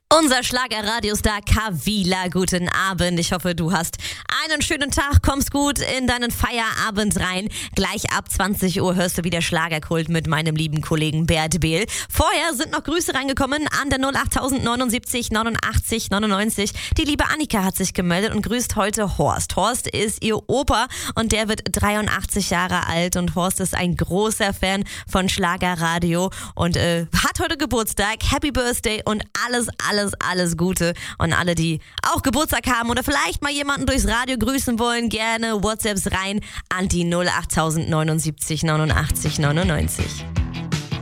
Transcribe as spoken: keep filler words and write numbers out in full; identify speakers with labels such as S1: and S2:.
S1: Unser Schlager-Radiostar Kavila, guten Abend. Ich hoffe, du hast einen schönen Tag, kommst gut in deinen Feierabend rein. Gleich ab zwanzig Uhr hörst du wieder Schlagerkult mit meinem lieben Kollegen Bert Behl. Vorher sind noch Grüße reingekommen an der null acht neunundsiebzig neunundachtzig neunundneunzig. Die liebe Annika hat sich gemeldet und grüßt heute Horst. Horst ist ihr Opa und der wird dreiundachtzig Jahre alt und Horst ist ein großer Fan von Schlagerradio und äh, hat heute Geburtstag. Happy Birthday und alles, alles Alles, alles Gute. Und alle, die auch Geburtstag haben oder vielleicht mal jemanden durchs Radio grüßen wollen, gerne WhatsApps rein an die null acht neunundsiebzig neunundachtzig neunundneunzig.